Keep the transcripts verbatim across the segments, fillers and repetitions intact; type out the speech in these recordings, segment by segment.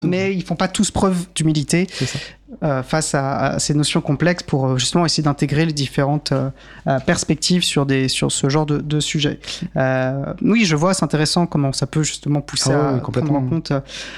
mais ils font pas tous preuve d'humilité euh, face à, à ces notions complexes pour justement essayer d'intégrer les différentes euh, euh, perspectives sur des sur ce genre de, de sujet. Euh, oui, je vois, c'est intéressant comment ça peut justement pousser ah, à oui, prendre en compte.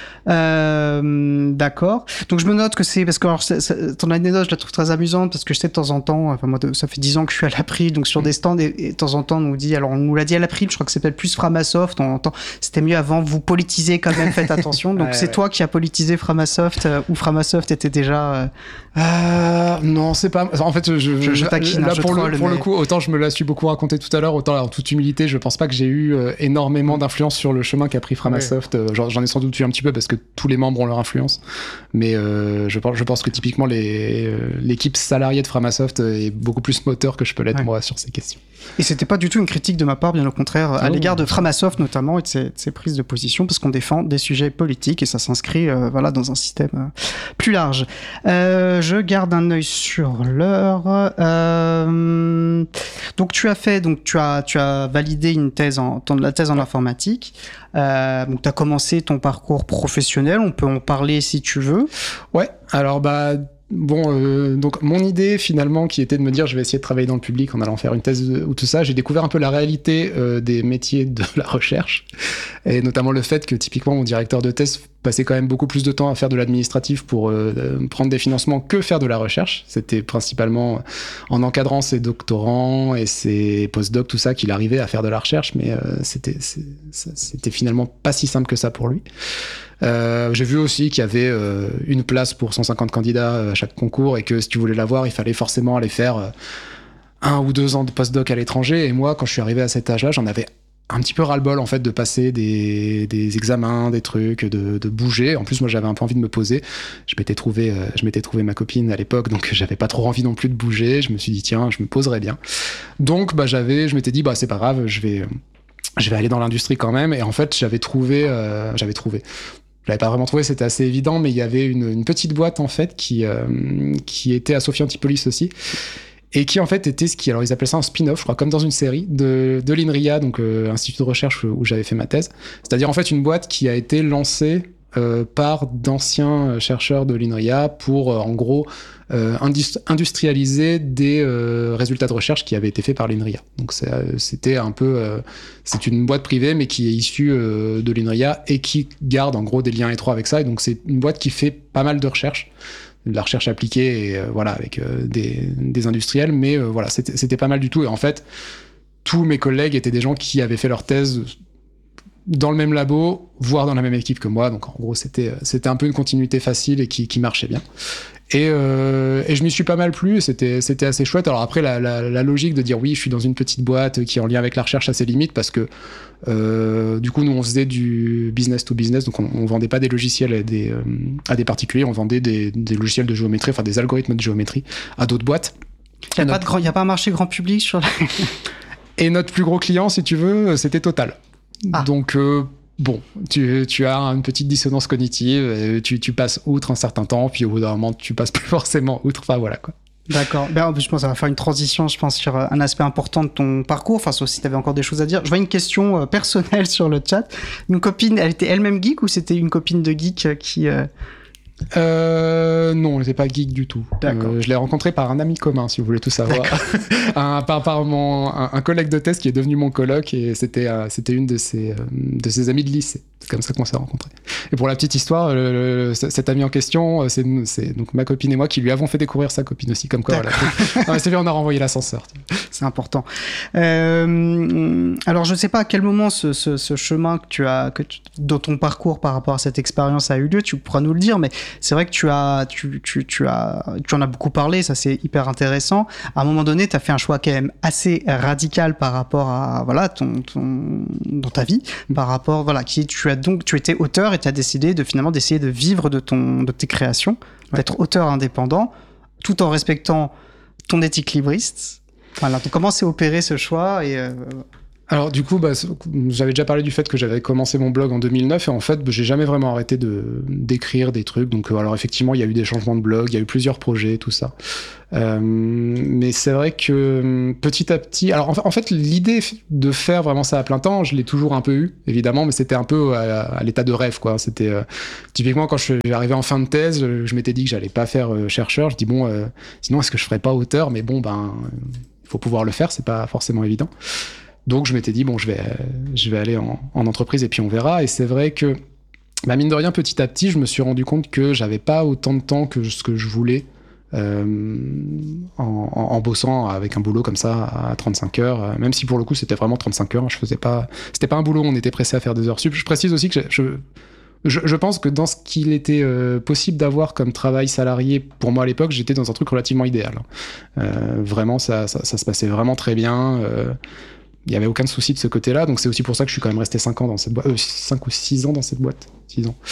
Euh, d'accord. Donc je me note que c'est parce que alors, c'est, c'est, ton anecdote je la trouve très amusante parce que je sais de temps en temps, enfin moi ça fait dix ans que je suis à l'April, donc sur des stands et, et de temps en temps on nous dit, alors on nous l'a dit à l'April, je crois que c'est peut-être plus Framasoft, on entend c'était mieux avant, vous politisez quand même, faites attention. Donc ouais, c'est ouais. toi qui as politisé Framasoft euh, ou Framasoft était déjà euh... Euh, non, c'est pas. En fait, je, je, je, je taquine, là je pour, troll, le, pour mais... le coup, autant je me la suis beaucoup raconté tout à l'heure, autant en toute humilité, je pense pas que j'ai eu euh, énormément d'influence sur le chemin qu'a pris Framasoft. Ouais. J'en, j'en ai sans doute eu un petit peu parce que tous les membres ont leur influence, mais euh, je pense, je pense que typiquement les, euh, l'équipe salariée de Framasoft est beaucoup plus moteur que je peux l'être ouais. moi sur ces questions. Et c'était pas du tout une critique de ma part, bien au contraire, à oh. l'égard de Framasoft notamment et de ses, de ses prises de position, parce qu'on défend des sujets politiques et ça s'inscrit euh, voilà, dans un système euh, plus large. Euh, je garde un œil sur l'heure. Euh, donc tu as fait, donc tu as, tu as validé une thèse en, ton, la thèse en informatique. Euh, donc tu as commencé ton parcours professionnel, on peut en parler si tu veux. Ouais, alors bah... Bon, euh, donc mon idée finalement qui était de me dire je vais essayer de travailler dans le public en allant faire une thèse ou tout ça, j'ai découvert un peu la réalité euh, des métiers de la recherche et notamment le fait que typiquement mon directeur de thèse passait quand même beaucoup plus de temps à faire de l'administratif pour euh, prendre des financements que faire de la recherche. C'était principalement en encadrant ses doctorants et ses postdocs, tout ça, qu'il arrivait à faire de la recherche, mais euh, c'était, c'est, c'était finalement pas si simple que ça pour lui. Euh, j'ai vu aussi qu'il y avait euh, une place pour cent cinquante candidats à chaque concours et que si tu voulais l'avoir, il fallait forcément aller faire euh, un ou deux ans de postdoc à l'étranger. Et moi, quand je suis arrivé à cet âge-là, j'en avais un petit peu ras-le-bol en fait de passer des, des examens, des trucs, de, de bouger. En plus, moi, j'avais un peu envie de me poser. Je m'étais trouvé, euh, je m'étais trouvé ma copine à l'époque, donc j'avais pas trop envie non plus de bouger. Je me suis dit tiens, je me poserais bien. Donc, bah, j'avais, je m'étais dit bah c'est pas grave, je vais, je vais aller dans l'industrie quand même. Et en fait, j'avais trouvé, euh, j'avais trouvé. Je l'avais pas vraiment trouvé, c'était assez évident, mais il y avait une, une petite boîte en fait qui euh, qui était à Sophie Antipolis aussi. Et qui en fait était ce qui, alors ils appelaient ça un spin-off, je crois, comme dans une série, de, de l'INRIA, donc euh, Institut de recherche où j'avais fait ma thèse. C'est-à-dire en fait une boîte qui a été lancée euh, par d'anciens chercheurs de l'INRIA pour, euh, en gros, euh, industri- industrialiser des euh, résultats de recherche qui avaient été faits par l'INRIA. Donc c'est, euh, c'était un peu... Euh, c'est une boîte privée, mais qui est issue euh, de l'INRIA et qui garde en gros des liens étroits avec ça. Et donc c'est une boîte qui fait pas mal de recherche. De la recherche appliquée et euh, voilà avec euh, des, des industriels, mais euh, voilà c'était, c'était pas mal du tout. Et en fait tous mes collègues étaient des gens qui avaient fait leur thèse dans le même labo, voire dans la même équipe que moi, donc en gros c'était, c'était un peu une continuité facile et qui, qui marchait bien. Et, euh, et je m'y suis pas mal plu, c'était, c'était assez chouette. Alors après la, la, la logique de dire oui je suis dans une petite boîte qui est en lien avec la recherche a ses limites parce que Euh, du coup, nous, on faisait du business to business, donc on, on vendait pas des logiciels à des, euh, à des particuliers, on vendait des, des logiciels de géométrie, enfin des algorithmes de géométrie à d'autres boîtes. Il n'y a, notre... a pas un marché grand public sur la... Et notre plus gros client, si tu veux, c'était Total. Ah. Donc, euh, bon, tu, tu as une petite dissonance cognitive, tu, tu passes outre un certain temps, puis au bout d'un moment, tu passes plus forcément outre, enfin voilà quoi. D'accord. Ben, je pense que ça va faire une transition, je pense, sur un aspect important de ton parcours. Enfin, sauf si tu avais encore des choses à dire. Je vois une question euh, personnelle sur le chat. Une copine, elle était elle-même geek ou c'était une copine de geek euh, qui... Euh... Euh, non, elle n'était pas geek du tout. D'accord. Euh, je l'ai rencontrée par un ami commun, si vous voulez tout savoir. un, par, par mon, un, un collègue de thèse qui est devenu mon coloc et c'était, euh, c'était une de ses, euh, de ses amies de lycée. C'est comme ça qu'on s'est rencontrés. Et pour la petite histoire, le, le, cet ami en question, c'est, c'est donc ma copine et moi qui lui avons fait découvrir sa copine aussi, comme quoi. Voilà. C'est bien, on a renvoyé l'ascenseur. C'est important. Euh, alors, je ne sais pas à quel moment ce, ce, ce chemin que tu as, que tu, dans ton parcours par rapport à cette expérience a eu lieu. Tu pourras nous le dire, mais c'est vrai que tu as, tu, tu, tu as, tu en as beaucoup parlé. Ça, c'est hyper intéressant. À un moment donné, tu as fait un choix quand même assez radical par rapport à, voilà, ton, ton, dans ta vie, par rapport, voilà, qui tu as donc, tu étais auteur et tu as décidé de finalement d'essayer de vivre de ton, de tes créations, ouais. D'être auteur indépendant, tout en respectant ton éthique libriste. Voilà. Donc, comment s'est opéré ce choix et euh... Alors du coup, bah, j'avais déjà parlé du fait que j'avais commencé mon blog en deux mille neuf et en fait, bah, j'ai jamais vraiment arrêté de d'écrire des trucs. Donc euh, alors effectivement, il y a eu des changements de blog, il y a eu plusieurs projets, tout ça. Euh, mais c'est vrai que petit à petit, alors en, en fait, l'idée de faire vraiment ça à plein temps, je l'ai toujours un peu eu, évidemment, mais c'était un peu à, à l'état de rêve, quoi. C'était euh, typiquement quand je suis arrivé en fin de thèse, je, je m'étais dit que j'allais pas faire euh, chercheur. Je dis bon, euh, sinon est-ce que je ferais pas auteur? Mais bon, ben, il faut pouvoir le faire, c'est pas forcément évident. Donc je m'étais dit bon, je vais je vais aller en, en entreprise et puis on verra. Et c'est vrai que bah, mine de rien, petit à petit, je me suis rendu compte que j'avais pas autant de temps que ce que je voulais euh, en, en, en bossant avec un boulot comme ça à trente-cinq heures. Même si pour le coup c'était vraiment trente-cinq heures, je faisais pas, c'était pas un boulot où on était pressé à faire des heures sup. Je précise aussi que je, je, je pense que dans ce qu'il était euh, possible d'avoir comme travail salarié pour moi à l'époque, j'étais dans un truc relativement idéal. Euh, vraiment, ça, ça, ça se passait vraiment très bien. Euh, Il n'y avait aucun souci de ce côté-là, donc c'est aussi pour ça que je suis quand même resté cinq ans dans cette boîte, euh, cinq ou six ans dans cette boîte, six ans.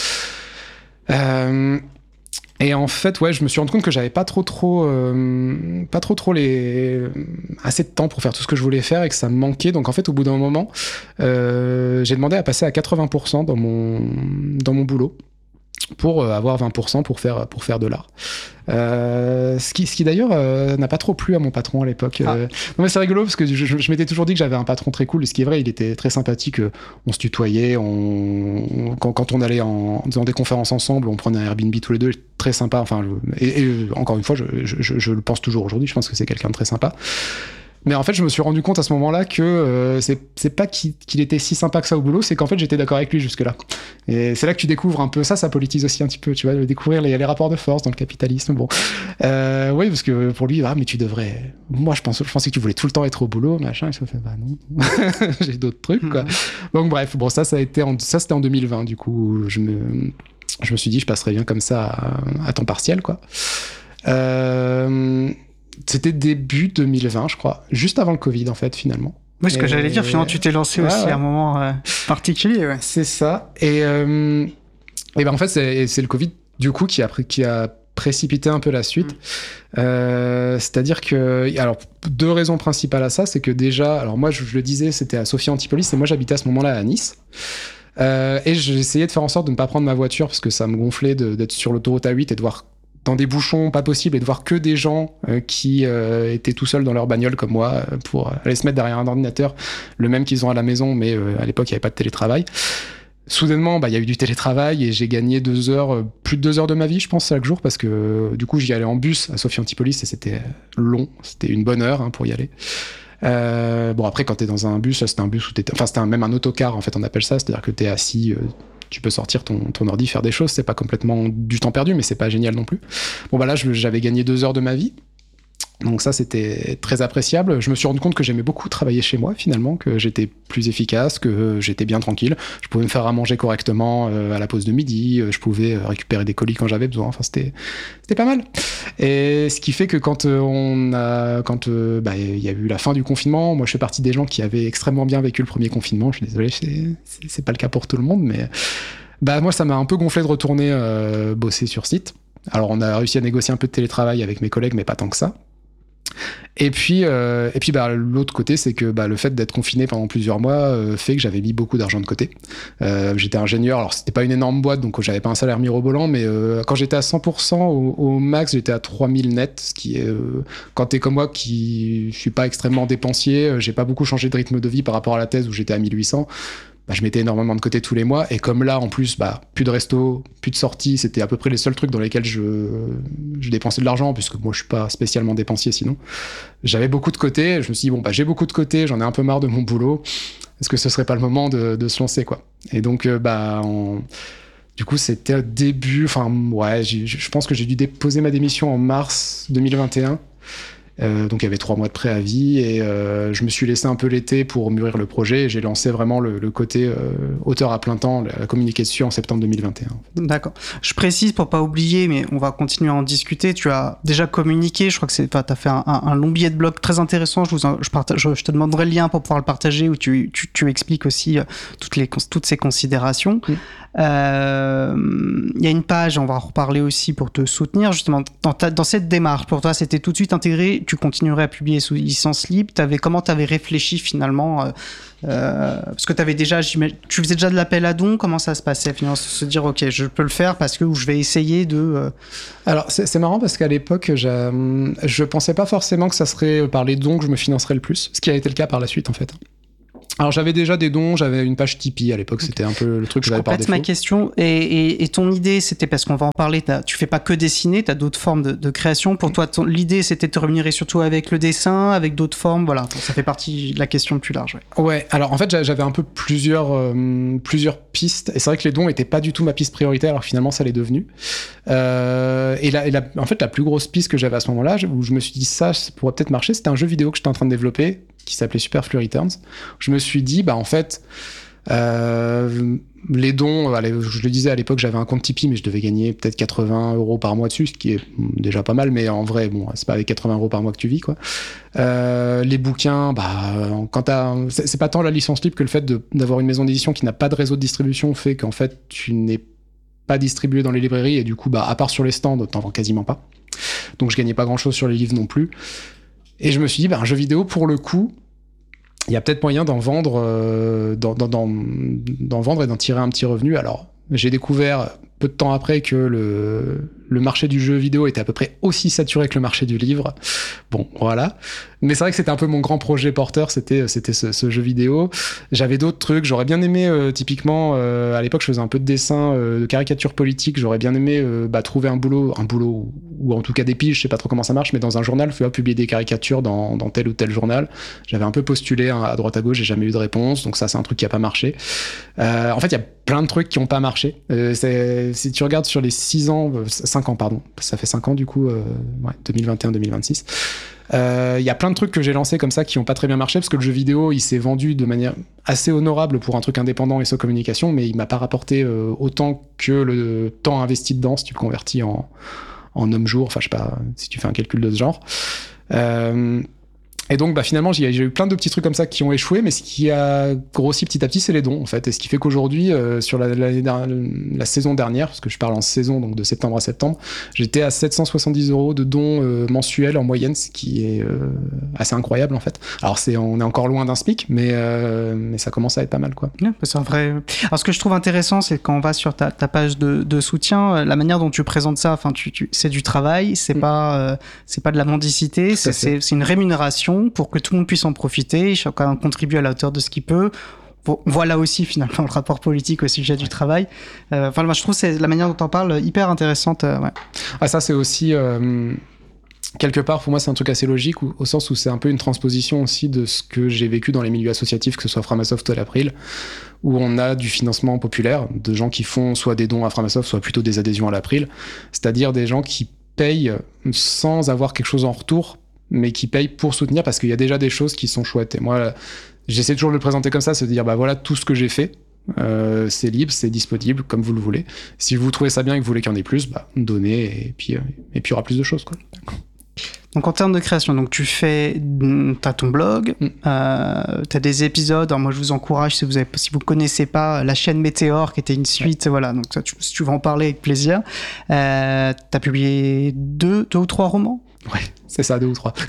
Euh, et en fait, ouais, je me suis rendu compte que j'avais pas trop, trop, euh, pas trop, trop les assez de temps pour faire tout ce que je voulais faire et que ça me manquait. Donc en fait, au bout d'un moment, euh, j'ai demandé à passer à quatre-vingts pour cent dans mon dans mon boulot, pour avoir vingt pour cent pour faire, pour faire de l'art. Euh, ce qui, ce qui d'ailleurs euh, n'a pas trop plu à mon patron à l'époque. Ah. Euh, non mais c'est rigolo parce que je, je, je m'étais toujours dit que j'avais un patron très cool, et ce qui est vrai, il était très sympathique, on se tutoyait, on, quand, quand on allait en, dans des conférences ensemble, on prenait un Airbnb tous les deux, très sympa, enfin, je, et, et encore une fois, je, je, je, je le pense toujours aujourd'hui, je pense que c'est quelqu'un de très sympa. Mais en fait, je me suis rendu compte à ce moment-là que euh, c'est, c'est pas qu'il, qu'il était si sympa que ça au boulot, c'est qu'en fait, j'étais d'accord avec lui jusque-là. Et c'est là que tu découvres un peu ça, ça politise aussi un petit peu, tu vois, de découvrir les, les rapports de force dans le capitalisme. Bon, euh, oui, parce que pour lui, ah, mais tu devrais. Moi, je, pense, je pensais que tu voulais tout le temps être au boulot, machin. Et je me fais, bah non, j'ai d'autres trucs, quoi. Donc, bref, bon, ça, ça a été en, ça, c'était en deux mille vingt, du coup, je me, je me suis dit, je passerais bien comme ça à, à temps partiel, quoi. Euh. C'était début deux mille vingt, je crois, juste avant le Covid, en fait, finalement. Oui, ce que et... j'allais dire, finalement, tu t'es lancé ouais, aussi ouais. à un moment euh, particulier. Ouais. C'est ça. Et, euh, et ben en fait, c'est, c'est le Covid, du coup, qui a, qui a précipité un peu la suite. Mmh. Euh, c'est-à-dire que... Alors, deux raisons principales à ça, c'est que déjà... Alors moi, je, je le disais, c'était à Sophia Antipolis, et moi, j'habitais à ce moment-là à Nice. Euh, et j'essayais de faire en sorte de ne pas prendre ma voiture, parce que ça me gonflait de, d'être sur l'autoroute A huit et de voir dans des bouchons pas possibles et de voir que des gens euh, qui euh, étaient tout seuls dans leur bagnole comme moi euh, pour aller se mettre derrière un ordinateur, le même qu'ils ont à la maison, mais euh, à l'époque il n'y avait pas de télétravail. Soudainement, bah, il y a eu du télétravail et j'ai gagné deux heures, euh, plus de deux heures de ma vie, je pense, chaque jour, parce que euh, du coup j'y allais en bus à Sophia Antipolis et c'était long, c'était une bonne heure hein, pour y aller. Euh, bon après quand t'es dans un bus, là, c'était un bus où t'étais, enfin c'était un, même un autocar en fait on appelle ça, c'est-à-dire que t'es assis. Euh, tu peux sortir ton, ton ordi, faire des choses, c'est pas complètement du temps perdu, mais c'est pas génial non plus. Bon bah là, je, j'avais gagné deux heures de ma vie, donc ça c'était très appréciable. Je me suis rendu compte que j'aimais beaucoup travailler chez moi finalement, que j'étais plus efficace, que j'étais bien tranquille, je pouvais me faire à manger correctement euh, à la pause de midi, je pouvais récupérer des colis quand j'avais besoin, enfin c'était, c'était pas mal. Et ce qui fait que quand euh, on a, quand euh, bah, y a eu la fin du confinement, moi je fais partie des gens qui avaient extrêmement bien vécu le premier confinement, je suis désolé, c'est, c'est, c'est pas le cas pour tout le monde, mais bah, moi ça m'a un peu gonflé de retourner euh, bosser sur site. Alors on a réussi à négocier un peu de télétravail avec mes collègues, mais pas tant que ça. Et puis, euh, et puis bah, l'autre côté, c'est que bah, le fait d'être confiné pendant plusieurs mois euh, fait que j'avais mis beaucoup d'argent de côté. Euh, j'étais ingénieur, alors c'était pas une énorme boîte, donc j'avais pas un salaire mirobolant, mais euh, quand j'étais à cent pour cent au, au max, j'étais à trois mille net, ce qui est, euh, quand t'es comme moi, qui je suis pas extrêmement dépensier, j'ai pas beaucoup changé de rythme de vie par rapport à la thèse où j'étais à mille huit cents. Bah, je mettais énormément de côté tous les mois, et comme là en plus bah, plus de resto, plus de sorties, c'était à peu près les seuls trucs dans lesquels je, je dépensais de l'argent, puisque moi je suis pas spécialement dépensier sinon. J'avais beaucoup de côté, je me suis dit bon bah j'ai beaucoup de côté, j'en ai un peu marre de mon boulot, est-ce que ce serait pas le moment de, de se lancer quoi. Et donc euh, bah en... du coup c'était au début, enfin ouais, j'ai, je pense que j'ai dû déposer ma démission en mars deux mille vingt et un. Euh, donc il y avait trois mois de préavis et euh, je me suis laissé un peu l'été pour mûrir le projet et j'ai lancé vraiment le, le côté euh, auteur à plein temps, la communiquer dessus en septembre deux mille vingt et un. En fait. D'accord. Je précise pour pas oublier, mais on va continuer à en discuter. Tu as déjà communiqué, je crois que c'est, tu as fait un, un, un long billet de blog très intéressant. Je, vous en, je, partage, je, je te demanderai le lien pour pouvoir le partager où tu, tu, tu expliques aussi euh, toutes, les, toutes ces considérations. Mmh. Euh, il y a une page, on va en reparler aussi pour te soutenir, justement, dans, ta, dans cette démarche. Pour toi, c'était tout de suite intégré, tu continuerais à publier sous licence libre. T'avais, comment tu avais réfléchi finalement euh, euh, parce que t'avais déjà, tu faisais déjà de l'appel à dons, comment ça se passait finalement, se dire, ok, je peux le faire parce que ou je vais essayer de... Euh... Alors, c'est, c'est marrant parce qu'à l'époque, je pensais pas forcément que ça serait par les dons que je me financerais le plus, ce qui a été le cas par la suite, en fait. Alors j'avais déjà des dons, j'avais une page Tipeee à l'époque, okay. C'était un peu le truc que j'avais par défaut. Je complète ma question, et, et, et ton idée, c'était parce qu'on va en parler, tu fais pas que dessiner, tu as d'autres formes de, de création. Pour toi, ton, l'idée, c'était de te rémunérer surtout avec le dessin, avec d'autres formes, voilà, ça fait partie de la question plus large. Ouais, ouais, alors en fait, j'avais un peu plusieurs, euh, plusieurs pistes, et c'est vrai que les dons étaient pas du tout ma piste prioritaire, alors finalement, ça l'est devenu. Euh, et la, et la, en fait, la plus grosse piste que j'avais à ce moment-là, où je me suis dit, ça, ça pourrait peut-être marcher, c'était un jeu vidéo que j'étais en train de développer, qui s'appelait Superflu Returns. Je me suis dit, bah en fait, euh, les dons, allez, je le disais à l'époque, j'avais un compte Tipeee, mais je devais gagner peut-être quatre-vingts euros par mois dessus, ce qui est déjà pas mal, mais en vrai, bon, c'est pas avec quatre-vingts euros par mois que tu vis, quoi. Euh, les bouquins, bah, quand t'as, c'est, c'est pas tant la licence libre que le fait de, d'avoir une maison d'édition qui n'a pas de réseau de distribution fait qu'en fait, tu n'es pas distribué dans les librairies, et du coup, bah, à part sur les stands, t'en vends quasiment pas. Donc je gagnais pas grand-chose sur les livres non plus. Et je me suis dit, bah, un jeu vidéo, pour le coup, il y a peut-être moyen d'en vendre, euh, d'en, d'en, d'en, d'en vendre et d'en tirer un petit revenu. Alors, j'ai découvert peu de temps après que le, le marché du jeu vidéo était à peu près aussi saturé que le marché du livre. Bon, voilà. Mais c'est vrai que c'était un peu mon grand projet porteur, c'était, c'était ce, ce jeu vidéo. J'avais d'autres trucs, j'aurais bien aimé, euh, typiquement, euh, à l'époque, je faisais un peu de dessin, euh, de caricature politique, j'aurais bien aimé euh, bah, trouver un boulot, un boulot, ou en tout cas des piges, je sais pas trop comment ça marche, mais dans un journal, tu vois, publier des caricatures dans, dans tel ou tel journal. J'avais un peu postulé hein, à droite à gauche, j'ai jamais eu de réponse, donc ça, c'est un truc qui a pas marché. Euh, en fait, il y a plein de trucs qui ont pas marché. Euh, c'est, si tu regardes sur les six ans, euh, cinq ans, pardon, ça fait cinq ans du coup, euh, ouais, deux mille vingt et un deux mille vingt-six. Il euh, y a plein de trucs que j'ai lancés comme ça qui n'ont pas très bien marché parce que le jeu vidéo il s'est vendu de manière assez honorable pour un truc indépendant et sans communication, mais il m'a pas rapporté euh, autant que le temps investi dedans si tu le convertis en, en homme-jour, enfin je sais pas si tu fais un calcul de ce genre. Euh, Et donc, bah, finalement, j'ai, j'ai eu plein de petits trucs comme ça qui ont échoué, mais ce qui a grossi petit à petit, c'est les dons, en fait. Et ce qui fait qu'aujourd'hui, euh, sur la, la, la, la saison dernière, parce que je parle en saison, donc de septembre à septembre, j'étais à sept cent soixante-dix euros de dons euh, mensuels en moyenne, ce qui est euh, assez incroyable, en fait. Alors, c'est, on est encore loin d'un SMIC, mais, euh, mais ça commence à être pas mal, quoi. Ouais, c'est un vrai... Alors, ce que je trouve intéressant, c'est quand on va sur ta, ta page de, de soutien, la manière dont tu présentes ça, enfin, tu, tu, c'est du travail, c'est, mmh. pas, euh, c'est pas de la mendicité, c'est, c'est, c'est une rémunération pour que tout le monde puisse en profiter, chacun contribue à la hauteur de ce qu'il peut. Voilà aussi finalement le rapport politique au sujet du travail. Euh, enfin, moi je trouve c'est la manière dont on parle hyper intéressante. Euh, ouais. Ah, ça c'est aussi euh, quelque part pour moi c'est un truc assez logique où, au sens où c'est un peu une transposition aussi de ce que j'ai vécu dans les milieux associatifs, que ce soit Framasoft ou l'April, où on a du financement populaire, de gens qui font soit des dons à Framasoft, soit plutôt des adhésions à l'April, c'est-à-dire des gens qui payent sans avoir quelque chose en retour, mais qui payent pour soutenir parce qu'il y a déjà des choses qui sont chouettes. Et moi, j'essaie toujours de le présenter comme ça, c'est de dire, bah voilà, tout ce que j'ai fait, euh, c'est libre, c'est disponible, comme vous le voulez. Si vous trouvez ça bien et que vous voulez qu'il y en ait plus, bah, donnez, et puis, euh, et puis il y aura plus de choses, quoi. Donc en termes de création, donc tu fais, t'as ton blog, mm. euh, t'as des épisodes. Alors moi je vous encourage si vous avez, si vous connaissez pas la chaîne Météor qui était une suite, ouais. Voilà. Donc ça, tu, si tu veux en parler avec plaisir. Euh, t'as publié deux, deux ou trois romans. Ouais, c'est ça, deux ou trois.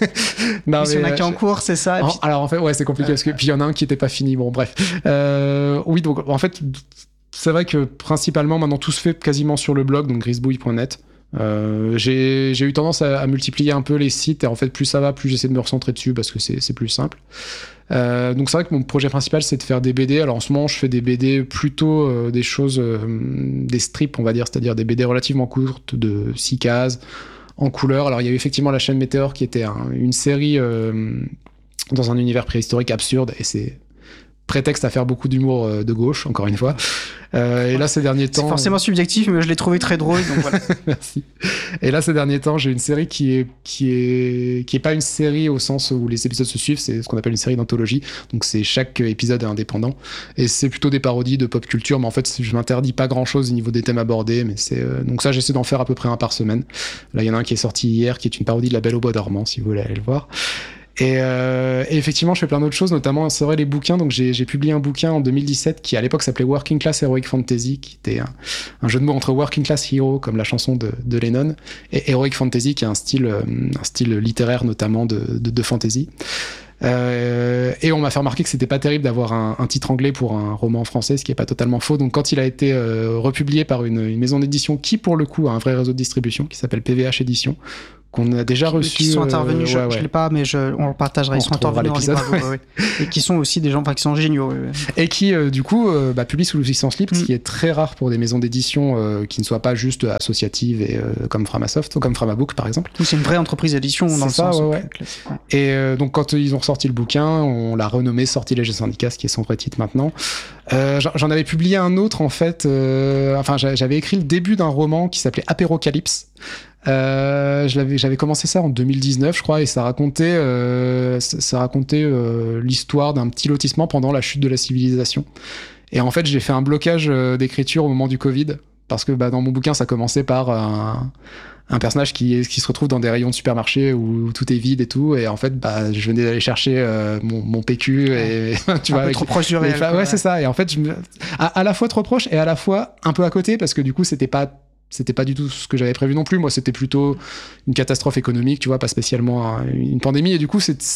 non, mais il y en a qui est en cours, c'est ça. En, puis... Alors en fait, ouais, c'est compliqué euh, parce que puis il y en a un qui était pas fini. Bon, bref. Euh, oui, donc en fait, c'est vrai que principalement maintenant tout se fait quasiment sur le blog, donc grisbouille point net. Euh, j'ai, j'ai eu tendance à, à multiplier un peu les sites et en fait plus ça va, plus j'essaie de me recentrer dessus parce que c'est, c'est plus simple. Euh, donc c'est vrai que mon projet principal c'est de faire des B D. Alors en ce moment je fais des B D plutôt euh, des choses, euh, des strips on va dire, c'est-à-dire des B D relativement courtes de six cases en couleur. Alors il y avait effectivement la chaîne Météor qui était un, une série euh, dans un univers préhistorique absurde et c'est prétexte à faire beaucoup d'humour euh, de gauche, encore une fois. Euh, et là, ces derniers temps... C'est forcément subjectif, mais je l'ai trouvé très drôle, donc voilà. Merci. Et là, ces derniers temps, j'ai une série qui est, qui est, qui est pas une série au sens où les épisodes se suivent, c'est ce qu'on appelle une série d'anthologie. Donc, c'est chaque épisode est indépendant. Et c'est plutôt des parodies de pop culture, mais en fait, je m'interdis pas grand-chose au niveau des thèmes abordés. Mais c'est, euh... donc ça, j'essaie d'en faire à peu près un par semaine. Là, il y en a un qui est sorti hier, qui est une parodie de La Belle au Bois dormant, si vous voulez aller le voir. Et, euh, et effectivement, je fais plein d'autres choses, notamment, c'est vrai, les bouquins. Donc, j'ai, j'ai publié un bouquin en deux mille dix-sept qui, à l'époque, s'appelait Working Class Heroic Fantasy, qui était un, un jeu de mots entre Working Class Hero, comme la chanson de, de Lennon, et Heroic Fantasy, qui est un style, un style littéraire, notamment de, de, de fantasy. Euh, et on m'a fait remarquer que c'était pas terrible d'avoir un, un titre anglais pour un roman français, ce qui est pas totalement faux. Donc, quand il a été euh, republié par une, une maison d'édition qui, pour le coup, a un vrai réseau de distribution, qui s'appelle P V H Édition, qu'on a déjà reçu. Qui sont intervenus, euh, je, ouais, ouais. je l'ai pas, mais je, on le partagera. Ils sont intervenus dans l'épisode, ouais. Ouais. Et qui sont aussi des gens, enfin, qui sont géniaux. Ouais, ouais. Et qui, euh, du coup, euh, bah, publient sous licence libre, mm. ce qui est très rare pour des maisons d'édition euh, qui ne soient pas juste associatives et euh, comme Framasoft ou comme Framabook, par exemple. C'est une vraie entreprise d'édition dans le ça, sens. Ouais, ouais. Ouais. Et euh, donc, quand ils ont ressorti le bouquin, on l'a renommé Sortilège et Syndicats, ce qui est son vrai titre maintenant. Euh, j'en avais publié un autre, en fait. Euh, enfin, j'avais écrit le début d'un roman qui s'appelait Apérocalypse. Euh, j'avais commencé ça en deux mille dix-neuf, je crois, et ça racontait, euh, ça, ça racontait euh, l'histoire d'un petit lotissement pendant la chute de la civilisation. Et en fait, j'ai fait un blocage euh, d'écriture au moment du Covid, parce que bah, dans mon bouquin, ça commençait par un, un personnage qui, qui se retrouve dans des rayons de supermarché où, où tout est vide et tout, et en fait, bah, je venais d'aller chercher euh, mon, mon P Q, et tu un vois, peu avec, trop proche du réel. Ouais, ouais, c'est ça. Et en fait, je me, à, à la fois trop proche et à la fois un peu à côté, parce que du coup, c'était pas C'était pas du tout ce que j'avais prévu non plus. Moi, c'était plutôt une catastrophe économique, tu vois, pas spécialement une pandémie. Et du coup, c'est,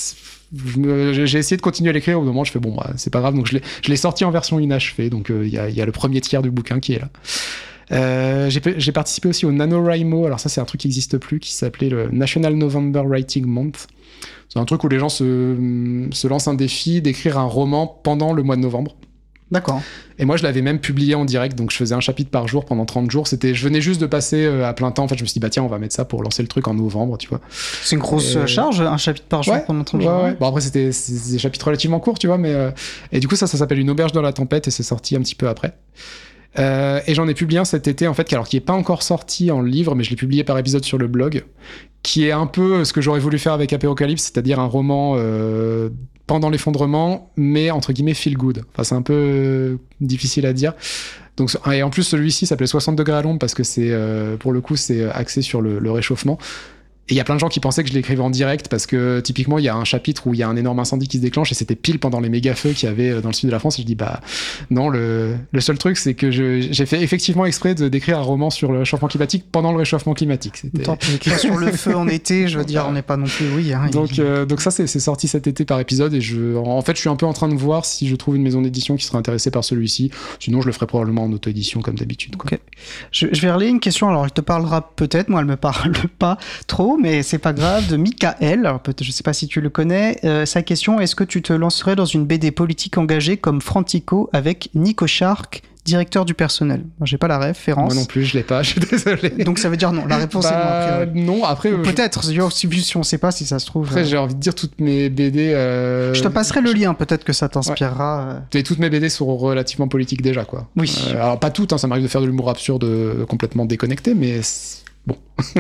j'ai essayé de continuer à l'écrire. Au moment, je fais bon, bah, c'est pas grave. Donc, je l'ai, je l'ai sorti en version inachevée. Donc, il euh, y, a, y a le premier tiers du bouquin qui est là. Euh, j'ai, j'ai participé aussi au NaNoWriMo. Alors ça, c'est un truc qui n'existe plus, qui s'appelait le National November Writing Month. C'est un truc où les gens se, se lancent un défi d'écrire un roman pendant le mois de novembre. D'accord. Et moi, je l'avais même publié en direct, donc je faisais un chapitre par jour pendant trente jours. C'était, je venais juste de passer à plein temps. En fait, je me suis dit, bah tiens, on va mettre ça pour lancer le truc en novembre, tu vois. C'est une grosse et... charge, un chapitre par jour ouais, pendant trente ouais, jours. Ouais. Bon, après, c'était des chapitres relativement courts, tu vois, mais. Euh... Et du coup, ça, ça s'appelle Une auberge dans la tempête et c'est sorti un petit peu après. Euh, et j'en ai publié un cet été, en fait, alors qui n'est pas encore sorti en livre, mais je l'ai publié par épisode sur le blog, qui est un peu ce que j'aurais voulu faire avec Apérocalypse, c'est-à-dire un roman euh, pendant l'effondrement, mais entre guillemets feel good. Enfin, c'est un peu euh, difficile à dire. Donc, et en plus, celui-ci s'appelait soixante degrés à l'ombre parce que c'est, euh, pour le coup, c'est axé sur le, le réchauffement. Et il y a plein de gens qui pensaient que je l'écrivais en direct parce que typiquement il y a un chapitre où il y a un énorme incendie qui se déclenche et c'était pile pendant les méga feux qu'il y avait dans le sud de la France et je dis bah non, le, le seul truc c'est que je, j'ai fait effectivement exprès de d'écrire un roman sur le réchauffement climatique pendant le réchauffement climatique. C'était... Tant écrire sur le feu en été, je veux dire, on n'est pas non plus oui. Hein, donc il... euh, donc ça c'est, c'est sorti cet été par épisode et je en fait je suis un peu en train de voir si je trouve une maison d'édition qui serait intéressée par celui-ci. Sinon je le ferai probablement en auto-édition comme d'habitude. Quoi. Ok. Je, je vais relayer une question. Alors elle te parlera peut-être, moi elle me parle pas trop, mais c'est pas grave. De Michael, alors peut-être, je ne sais pas si tu le connais, euh, sa question, est-ce que tu te lancerais dans une B D politique engagée comme Frantico avec Nico Shark, directeur du personnel? Moi, j'ai pas la référence. Moi non plus, je l'ai pas, je suis désolé. Donc ça veut dire non, la réponse bah, est non. Après, non, après... Ou peut-être, je... si on ne sait pas si ça se trouve... Après, euh... j'ai envie de dire toutes mes B D... Euh... Je te passerai le lien, peut-être que ça t'inspirera. Ouais. Et toutes mes B D sont relativement politiques déjà, quoi. Oui. Euh, alors pas toutes, hein, ça m'arrive de faire de l'humour absurde euh, complètement déconnecté, mais... Bon.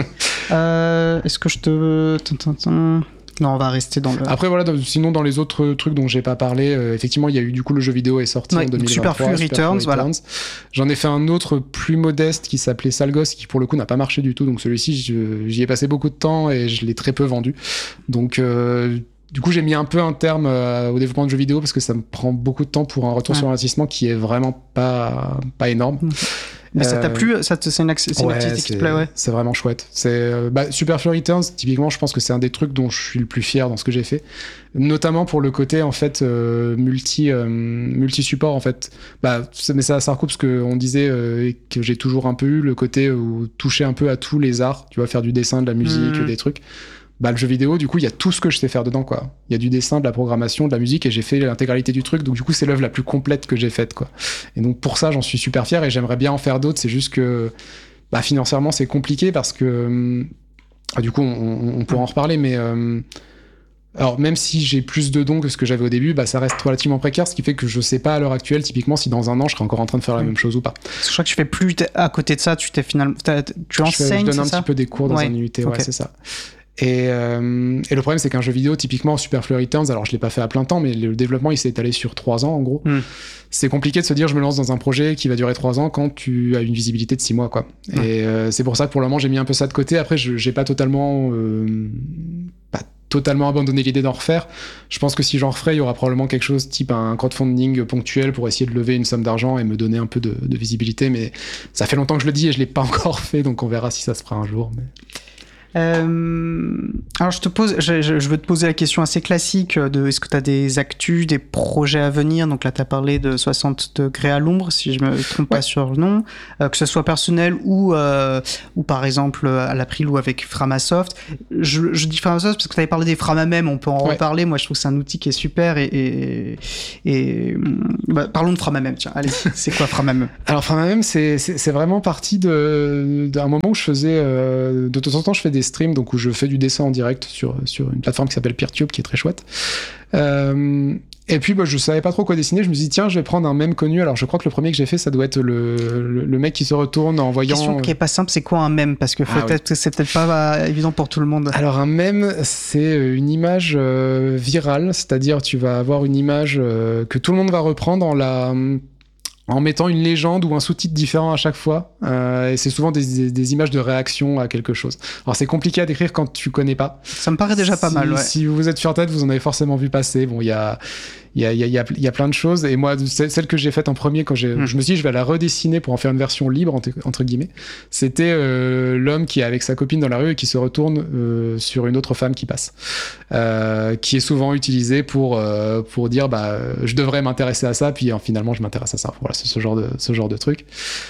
euh, est-ce que je te... Non, on va rester dans le... Après, voilà, sinon, dans les autres trucs dont j'ai pas parlé, euh, effectivement, il y a eu, du coup, le jeu vidéo est sorti ouais, en deux mille vingt-trois. Superflu Returns, voilà. J'en ai fait un autre plus modeste qui s'appelait Sale Gosse, qui, pour le coup, n'a pas marché du tout. Donc, celui-ci, je, j'y ai passé beaucoup de temps et je l'ai très peu vendu. Donc... Euh, Du coup, j'ai mis un peu un terme euh, au développement de jeux vidéo parce que ça me prend beaucoup de temps pour un retour ouais. sur investissement qui est vraiment pas, pas énorme. Mais euh, ça t'a plu? Ça te, c'est une, c'est une ouais, activité qui te plaît, ouais. C'est vraiment chouette. C'est, euh, bah, Superflu Returns, typiquement, je pense que c'est un des trucs dont je suis le plus fier dans ce que j'ai fait. Notamment pour le côté, en fait, euh, multi, euh, multi-support, en fait. Bah, mais ça, ça recoupe ce qu'on disait euh, et que j'ai toujours un peu eu, le côté où toucher un peu à tous les arts, tu vois, faire du dessin, de la musique, mmh. des trucs. Bah, le jeu vidéo, du coup, il y a tout ce que je sais faire dedans, quoi. Il y a du dessin, de la programmation, de la musique, et j'ai fait l'intégralité du truc, donc du coup, c'est l'œuvre la plus complète que j'ai faite, quoi. Et donc, pour ça, j'en suis super fier, et j'aimerais bien en faire d'autres, c'est juste que, bah, financièrement, c'est compliqué, parce que, euh, du coup, on, on pourra en reparler, mais, euh, alors, même si j'ai plus de dons que ce que j'avais au début, bah, ça reste relativement précaire, ce qui fait que je sais pas à l'heure actuelle, typiquement, si dans un an, je serai encore en train de faire la mmh. même chose ou pas. Parce que je crois que tu fais plus, à côté de ça, tu t'es finalement, tu enseignes, je, fais, je donne un ça petit peu des cours dans ouais. un U T, okay. ouais, c'est ça. Et, euh, et le problème, c'est qu'un jeu vidéo, typiquement Superflu Returns, alors je l'ai pas fait à plein temps, mais le développement, il s'est étalé sur trois ans, en gros. Mm. C'est compliqué de se dire, je me lance dans un projet qui va durer trois ans quand tu as une visibilité de six mois, quoi. Mm. Et euh, c'est pour ça que pour le moment, j'ai mis un peu ça de côté. Après, je, j'ai pas totalement, euh, pas totalement abandonné l'idée d'en refaire. Je pense que si j'en referais, il y aura probablement quelque chose type un crowdfunding ponctuel pour essayer de lever une somme d'argent et me donner un peu de, de visibilité. Mais ça fait longtemps que je le dis et je l'ai pas encore fait, donc on verra si ça se fera un jour. Mais... Euh, alors je te pose, je, je, je veux te poser la question assez classique de est-ce que tu as des actus, des projets à venir. Donc là tu as parlé de soixante degrés à l'ombre, si je me trompe ouais. pas sur le nom, euh, que ce soit personnel ou euh, ou par exemple à l'April ou avec Framasoft. Je, je dis Framasoft parce que tu avais parlé des Framamen, on peut en ouais. reparler. Moi je trouve que c'est un outil qui est super et et, et bah, parlons de Framamen. Tiens, allez, c'est quoi Framamen? Alors Framamen c'est, c'est c'est vraiment parti de d'un moment où je faisais euh, de temps en temps je fais des streams, donc où je fais du dessin en direct sur, sur une plateforme qui s'appelle Peertube, qui est très chouette. Euh, et puis, bah, je savais pas trop quoi dessiner. Je me suis dit, tiens, je vais prendre un mème connu. Alors, je crois que le premier que j'ai fait, ça doit être le, le, le mec qui se retourne en voyant... Question qui est pas simple, c'est quoi un mème? Parce que ah, peut-être, oui. c'est peut-être pas bah, évident pour tout le monde. Alors, un mème, c'est une image euh, virale, c'est-à-dire tu vas avoir une image euh, que tout le monde va reprendre en la... en mettant une légende ou un sous-titre différent à chaque fois. Euh, et c'est souvent des, des, des images de réaction à quelque chose. Alors, c'est compliqué à décrire quand tu connais pas. Ça me paraît déjà si, pas mal, ouais. Si vous êtes sur tête, vous en avez forcément vu passer. Bon, il y a... Il y a, il y, a, il y a plein de choses. Et moi, celle que j'ai faite en premier, quand j'ai, mmh. je me suis dit, je vais la redessiner pour en faire une version libre, entre, entre guillemets. C'était euh, l'homme qui est avec sa copine dans la rue et qui se retourne euh, sur une autre femme qui passe. Euh, qui est souvent utilisé pour, euh, pour dire, bah, je devrais m'intéresser à ça, puis euh, finalement, je m'intéresse à ça. Voilà, c'est ce genre de, ce genre de truc.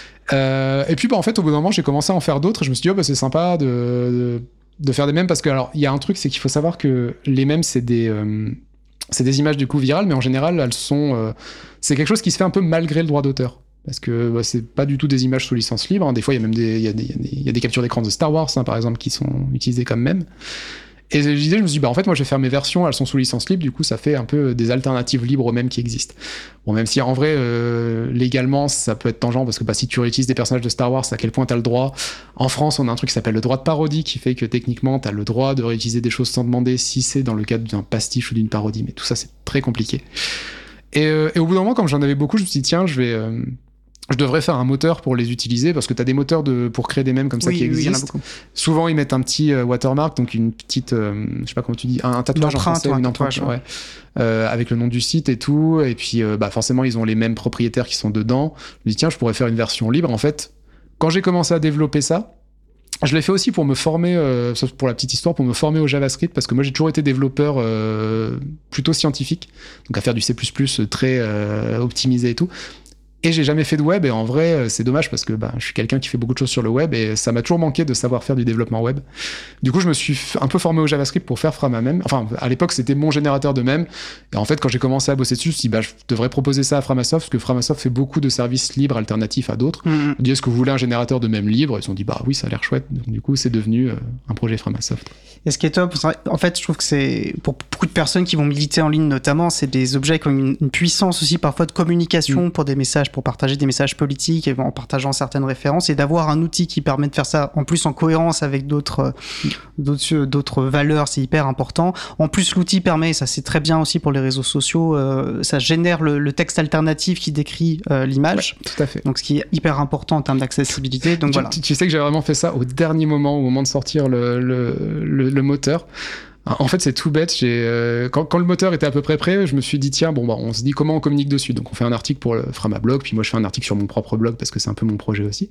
Euh, et puis, bah, en fait, au bout d'un moment, j'ai commencé à en faire d'autres. Et je me suis dit, oh, bah, c'est sympa de, de, de faire des mèmes parce que, alors, il y a un truc, c'est qu'il faut savoir que les mèmes, c'est des. Euh, C'est des images du coup virales, mais en général, elles sont. Euh, c'est quelque chose qui se fait un peu malgré le droit d'auteur. Parce que bah, c'est pas du tout des images sous licence libre. Hein. Des fois, il y a même des, il y a des, il y a des captures d'écran de Star Wars, hein, par exemple, qui sont utilisées comme mèmes. Et je disais, je me suis dit, bah en fait, moi, je vais faire mes versions, elles sont sous licence libre, du coup, ça fait un peu des alternatives libres aux mêmes qui existent. Bon, même si en vrai, euh, légalement, ça peut être tangent, parce que bah, si tu réutilises des personnages de Star Wars, à quel point t'as le droit. En France, on a un truc qui s'appelle le droit de parodie, qui fait que techniquement, t'as le droit de réutiliser des choses sans demander si c'est dans le cadre d'un pastiche ou d'une parodie, mais tout ça, c'est très compliqué. Et, euh, et au bout d'un moment, comme j'en avais beaucoup, je me suis dit, tiens, je vais. Euh, Je devrais faire un moteur pour les utiliser parce que tu as des moteurs de, pour créer des mèmes comme ça oui, qui oui, existent. Souvent, ils mettent un petit euh, watermark, donc une petite, euh, je sais pas comment tu dis, un, un tatouage en français, une empreinte, ouais. Ouais. Euh, avec le nom du site et tout. Et puis, euh, bah, forcément, ils ont les mêmes propriétaires qui sont dedans. Je me dis, tiens, je pourrais faire une version libre. En fait, quand j'ai commencé à développer ça, je l'ai fait aussi pour me former, euh, pour la petite histoire, pour me former au JavaScript, parce que moi j'ai toujours été développeur euh, plutôt scientifique, donc à faire du C plus plus très euh, optimisé et tout. Et j'ai jamais fait de web, et en vrai, c'est dommage parce que bah, je suis quelqu'un qui fait beaucoup de choses sur le web, et ça m'a toujours manqué de savoir faire du développement web. Du coup, je me suis un peu formé au JavaScript pour faire Framamen. Enfin, à l'époque, c'était mon générateur de mèmes. Et en fait, quand j'ai commencé à bosser dessus, je me suis dit, bah, je devrais proposer ça à Framasoft, parce que Framasoft fait beaucoup de services libres alternatifs à d'autres. Mm-hmm. Je me dis, est-ce que vous voulez un générateur de mèmes libre? Ils se sont dit, bah oui, ça a l'air chouette. Donc, du coup, c'est devenu euh, un projet Framasoft. Et ce qui est top, en fait, je trouve que c'est, pour beaucoup de personnes qui vont militer en ligne notamment, c'est des objets qui ont une, une puissance aussi parfois de communication mm. pour des messages, pour partager des messages politiques et en partageant certaines références, et d'avoir un outil qui permet de faire ça en plus en cohérence avec d'autres, d'autres, d'autres valeurs, c'est hyper important. En plus, l'outil permet, ça c'est très bien aussi pour les réseaux sociaux, euh, ça génère le, le texte alternatif qui décrit euh, l'image. Ouais, tout à fait. Donc ce qui est hyper important en termes d'accessibilité. Donc tu, voilà. Tu, tu sais que j'ai vraiment fait ça au dernier moment, au moment de sortir le, le, le, le moteur. En fait, c'est tout bête. J'ai, euh, quand, quand le moteur était à peu près prêt, je me suis dit, tiens, bon, bah, on se dit comment on communique dessus. Donc, on fait un article pour le Framablog, puis moi, je fais un article sur mon propre blog parce que c'est un peu mon projet aussi.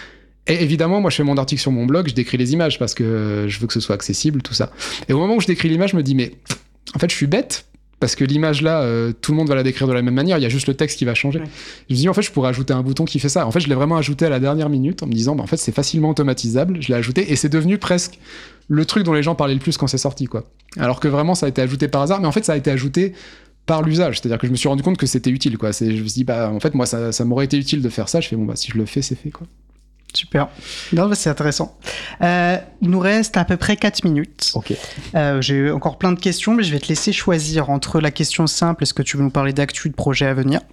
Et évidemment, moi, je fais mon article sur mon blog, je décris les images parce que je veux que ce soit accessible, tout ça. Et au moment où je décris l'image, je me dis, mais en fait, je suis bête. Parce que l'image là, euh, tout le monde va la décrire de la même manière, il y a juste le texte qui va changer. Ouais. Je me dis, en fait, je pourrais ajouter un bouton qui fait ça. En fait, je l'ai vraiment ajouté à la dernière minute en me disant, bah, en fait, c'est facilement automatisable. Je l'ai ajouté et c'est devenu presque le truc dont les gens parlaient le plus quand c'est sorti, quoi. Alors que vraiment, ça a été ajouté par hasard, mais en fait, ça a été ajouté par l'usage. C'est-à-dire que je me suis rendu compte que c'était utile, quoi. C'est, je me suis dit, bah, en fait, moi, ça, ça m'aurait été utile de faire ça. Je fais, bon, bah, si je le fais, c'est fait, quoi. Super. Non, bah c'est intéressant. Euh, il nous reste à peu près quatre minutes. Ok. Euh, j'ai encore plein de questions, mais je vais te laisser choisir entre la question simple, est-ce que tu veux nous parler d'actu, de projets à venir,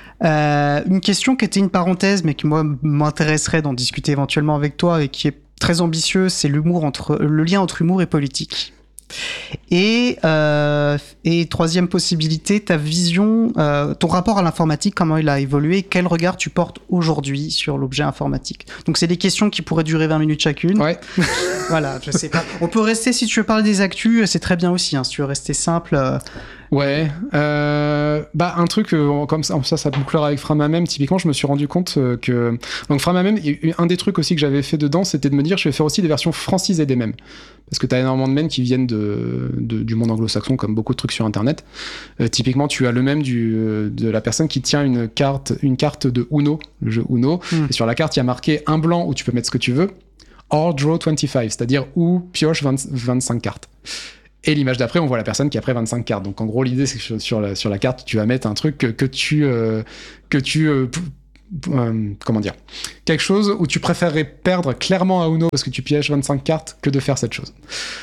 euh, une question qui était une parenthèse, mais qui moi m'intéresserait d'en discuter éventuellement avec toi et qui est très ambitieuse, c'est l'humour entre, le lien entre humour et politique. Et, euh, et troisième possibilité, ta vision, euh, ton rapport à l'informatique, comment il a évolué, quel regard tu portes aujourd'hui sur l'objet informatique. Donc c'est des questions qui pourraient durer vingt minutes chacune. Ouais. Voilà, je sais pas. On peut rester, si tu veux parler des actus, c'est très bien aussi, hein, si tu veux rester simple. Euh... Ouais, euh, bah un truc euh, comme ça, ça, ça bouclera avec Framamem. Typiquement, je me suis rendu compte euh, que donc Framamem, un des trucs aussi que j'avais fait dedans, c'était de me dire, je vais faire aussi des versions francisées des mèmes, parce que t'as énormément de mèmes qui viennent de, de du monde anglo-saxon, comme beaucoup de trucs sur Internet. Euh, typiquement, tu as le mème du de la personne qui tient une carte, une carte de Uno, le jeu Uno, mm. et sur la carte il y a marqué un blanc où tu peux mettre ce que tu veux, or draw vingt-cinq, c'est-à-dire ou pioche vingt, vingt-cinq cartes. Et l'image d'après, on voit la personne qui a pris vingt-cinq cartes. Donc en gros, l'idée, c'est que sur la, sur la carte, tu vas mettre un truc que, que tu... Euh, que tu euh, p- euh, comment dire, quelque chose où tu préférerais perdre clairement à Uno parce que tu pièges vingt-cinq cartes que de faire cette chose.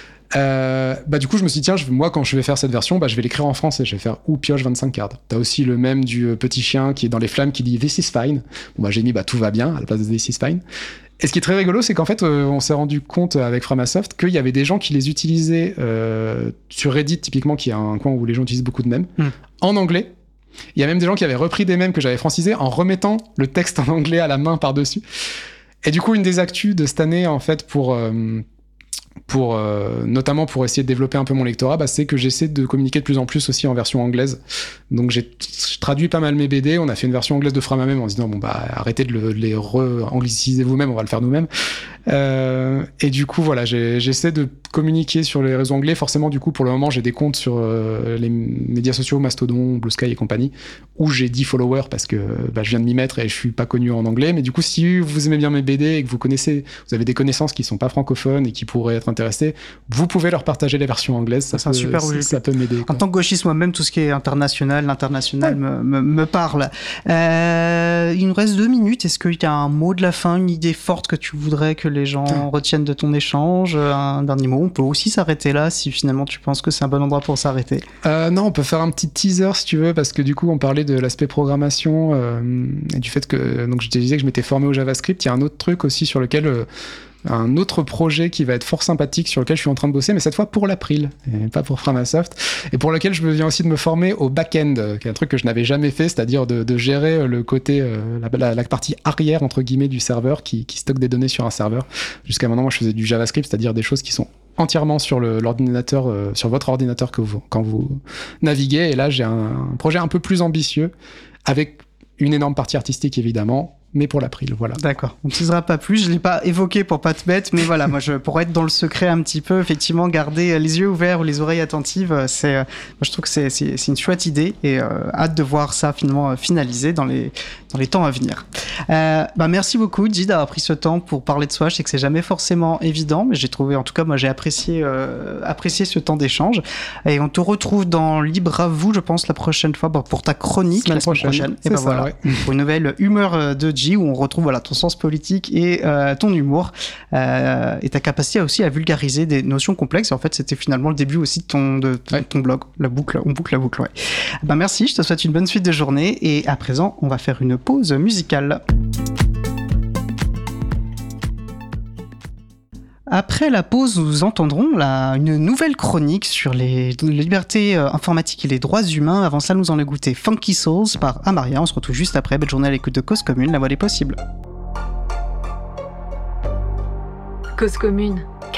Euh, bah du coup je me suis dit tiens je, moi quand je vais faire cette version bah je vais l'écrire en français, je vais faire ou pioche vingt-cinq cartes. T'as aussi le même du euh, petit chien qui est dans les flammes qui dit this is fine. Bon bah j'ai mis bah tout va bien à la place de this is fine. Et ce qui est très rigolo, c'est qu'en fait, euh, on s'est rendu compte avec Framasoft qu'il y avait des gens qui les utilisaient euh, sur Reddit, typiquement, qui est un coin où les gens utilisent beaucoup de mèmes, mm. en anglais. Il y a même des gens qui avaient repris des mèmes que j'avais francisés en remettant le texte en anglais à la main par-dessus. Et du coup, une des actus de cette année, en fait, pour... Euh, pour euh, notamment pour essayer de développer un peu mon lectorat, bah, c'est que j'essaie de communiquer de plus en plus aussi en version anglaise. Donc j'ai je traduis pas mal mes B D, on a fait une version anglaise de Framamem en se disant bon bah arrêtez de, le, de les re-angliciser vous-même, on va le faire nous-mêmes. Euh, et du coup voilà, j'ai, j'essaie de communiquer sur les réseaux anglais. Forcément du coup pour le moment j'ai des comptes sur euh, les médias sociaux, Mastodon, Blue Sky et compagnie, où j'ai dix followers parce que bah, je viens de m'y mettre et je suis pas connu en anglais. Mais du coup si vous aimez bien mes B D et que vous connaissez, vous avez des connaissances qui sont pas francophones et qui pourraient être intéressés, vous pouvez leur partager les versions anglaises. Ça, c'est peut, super ça, ça peut m'aider. Quoi. En tant que gauchiste moi-même, tout ce qui est international, l'international ouais. me, me, me parle. Euh, il nous reste deux minutes. Est-ce qu'il y a un mot de la fin, une idée forte que tu voudrais que les gens ah. retiennent de ton échange, un dernier mot? On peut aussi s'arrêter là si finalement tu penses que c'est un bon endroit pour s'arrêter. Euh, non, on peut faire un petit teaser si tu veux, parce que du coup on parlait de l'aspect programmation euh, et du fait que donc je te disais que je m'étais formé au JavaScript. Il y a un autre truc aussi sur lequel euh, un autre projet qui va être fort sympathique sur lequel je suis en train de bosser, mais cette fois pour l'April et pas pour Framasoft, et pour lequel je viens aussi de me former au back-end, qui est un truc que je n'avais jamais fait, c'est-à-dire de, de gérer le côté, euh, la, la, la partie arrière entre guillemets du serveur qui, qui stocke des données sur un serveur. Jusqu'à maintenant, moi je faisais du JavaScript, c'est-à-dire des choses qui sont entièrement sur le, l'ordinateur, euh, sur votre ordinateur que vous, quand vous naviguez. Et là, j'ai un, un projet un peu plus ambitieux avec une énorme partie artistique évidemment, mais pour l'April, voilà. D'accord, on ne teasera pas plus, je ne l'ai pas évoqué pour pas te bête, mais voilà, moi, je, pour être dans le secret un petit peu, effectivement, garder les yeux ouverts ou les oreilles attentives, c'est, moi, je trouve que c'est, c'est, c'est une chouette idée et euh, hâte de voir ça finalement finalisé dans les, dans les temps à venir. Euh, bah, merci beaucoup, J, d'avoir pris ce temps pour parler de soi. Je sais que c'est jamais forcément évident, mais j'ai trouvé, en tout cas, moi, j'ai apprécié, euh, apprécié ce temps d'échange. Et on te retrouve dans Libre à vous, je pense, la prochaine fois pour ta chronique, semaine la semaine prochaine. prochaine. C'est et bah, ça, voilà, ouais. pour une nouvelle humeur de J, où on retrouve voilà, ton sens politique et euh, ton humour euh, et ta capacité aussi à vulgariser des notions complexes. Et en fait, c'était finalement le début aussi de ton, de, de, ouais. ton blog, la boucle, on boucle la boucle. Ouais. Ben, merci, je te souhaite une bonne suite de journée et à présent, on va faire une pause musicale. Après la pause, nous entendrons la, une nouvelle chronique sur les, les libertés euh, informatiques et les droits humains. Avant ça, nous allons écouter Funky Souls par Amaria. On se retrouve juste après. Belle journée à l'écoute de Cause Commune, la voix des possibles. Cause Commune,